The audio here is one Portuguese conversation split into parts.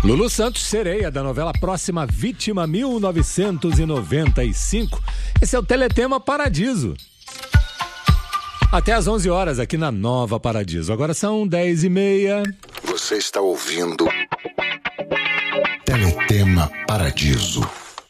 Lulu Santos, Sereia, da novela Próxima Vítima, 1995. Esse é o Teletema Paradiso. Até às 11 horas aqui na Nova Paradiso. Agora são 10h30. Você está ouvindo Teletema Paradiso.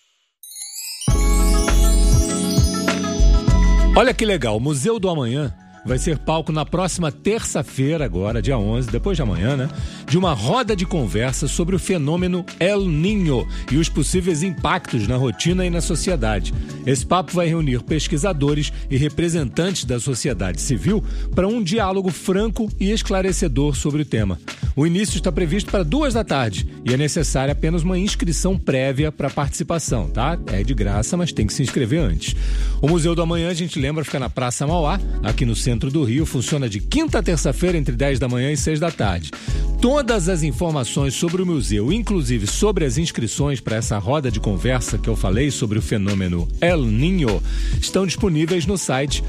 Olha que legal, o Museu do Amanhã vai ser palco na próxima terça-feira, agora, dia 11, depois de amanhã, né? De uma roda de conversa sobre o fenômeno El Niño e os possíveis impactos na rotina e na sociedade. Esse papo vai reunir pesquisadores e representantes da sociedade civil para um diálogo franco e esclarecedor sobre o tema. O início está previsto para 14h e é necessária apenas uma inscrição prévia para participação, tá? É de graça, mas tem que se inscrever antes. O Museu do Amanhã, a gente lembra, fica na Praça Mauá, aqui no centro do Rio, funciona de quinta a terça-feira entre 10 da manhã e 6 da tarde. Todas as informações sobre o museu, inclusive sobre as inscrições para essa roda de conversa que eu falei sobre o fenômeno El Niño, estão disponíveis no site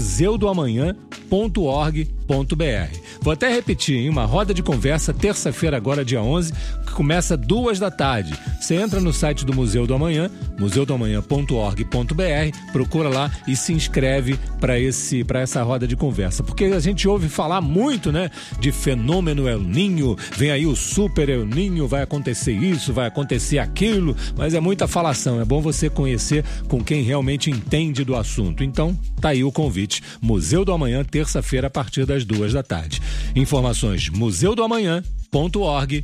museudoamanhã.org.br. Vou até repetir, hein? Uma roda de conversa terça-feira agora, dia 11, que começa 2 da tarde. Você entra no site do Museu do Amanhã, museudoamanhã.org.br, procura lá e se inscreve para essa roda de conversa. Porque a gente ouve falar muito, né, de fenômeno El Niño, vem aí o super El Niño, vai acontecer isso, vai acontecer aquilo, mas é muita falação, é bom você conhecer com quem realmente entende do assunto. Então, tá aí o convite. Museu do Amanhã, terça-feira, a partir das 2 da tarde. Informações museudoamanhã.org.br.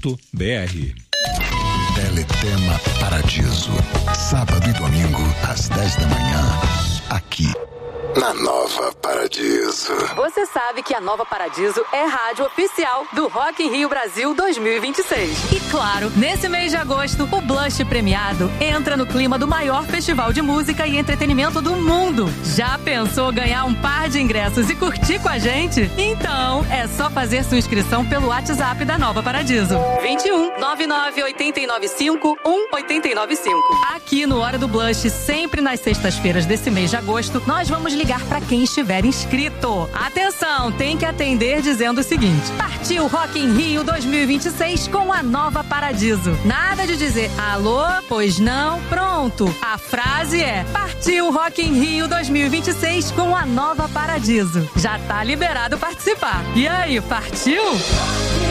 Teletema Paradiso. Sábado e domingo, às 10 da manhã. Aqui, na Nova Paradiso. Você sabe que a Nova Paradiso é rádio oficial do Rock in Rio Brasil 2026. E claro, nesse mês de agosto, o Blush premiado entra no clima do maior festival de música e entretenimento do mundo. Já pensou ganhar um par de ingressos e curtir com a gente? Então, é só fazer sua inscrição pelo WhatsApp da Nova Paradiso. 21 99 895 1895. Aqui no Hora do Blush, sempre nas sextas-feiras desse mês de agosto, nós vamos ligar para quem estiver inscrito. Atenção, tem que atender dizendo o seguinte: partiu Rock in Rio 2026 com a Nova Paradiso. Nada de dizer alô, pois não, pronto. A frase é: partiu Rock in Rio 2026 com a Nova Paradiso. Já tá liberado participar. E aí, partiu?